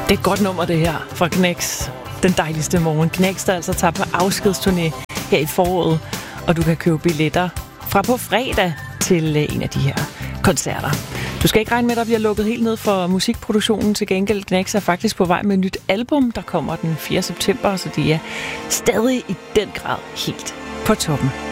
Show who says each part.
Speaker 1: Det er et godt nummer, det her, fra Knæks. Den dejligste morgen. Knæks, der altså tager på afskedsturné her i foråret, og du kan købe billetter fra på fredag til en af de her koncerter. Du skal ikke regne med, at der bliver lukket helt ned for musikproduktionen. Til gengæld, Knæks er faktisk på vej med et nyt album, der kommer den 4. september, så de er stadig i den grad helt på toppen.